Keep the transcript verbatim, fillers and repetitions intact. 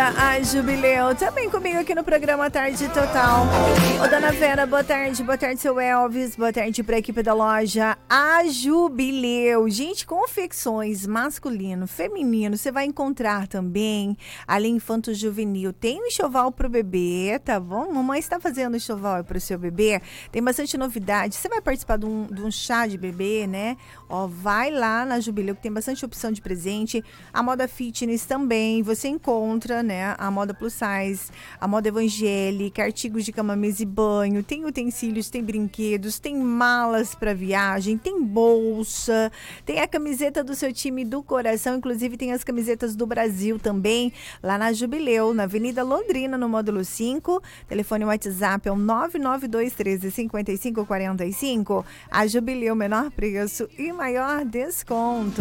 loja A Jubileu, também comigo aqui no programa Tarde Total. Ô, dona Vera, boa tarde, boa tarde, seu Elvis, boa tarde pra equipe da loja A Jubileu. Gente, confecções masculino, feminino, você vai encontrar também ali infanto juvenil. Tem um enxoval pro bebê, tá bom? Mamãe está fazendo enxoval pro seu bebê, tem bastante novidade. Você vai participar de um, de um chá de bebê, né? Ó, vai lá na Jubileu, que tem bastante opção de presente. A moda fitness também, você encontra, né, a moda plus size, a moda evangélica, artigos de cama, mesa e banho, tem utensílios, tem brinquedos, tem malas para viagem, tem bolsa, tem a camiseta do seu time do coração, inclusive tem as camisetas do Brasil também, lá na Jubileu, na Avenida Londrina, no módulo cinco, telefone WhatsApp é o nove nove dois um três, cinco cinco quatro cinco. A Jubileu, menor preço e maior desconto.